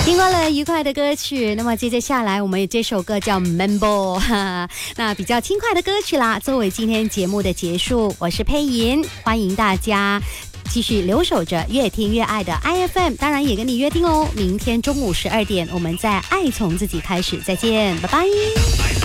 听过了愉快的歌曲，那么接着下来我们这首歌叫 Mambo， 那比较轻快的歌曲啦。作为今天节目的结束，我是佩莹，欢迎大家继续留守着越听越爱的 IFM， 当然也跟你约定哦，明天中午12点我们在爱从自己开始，再见，拜拜。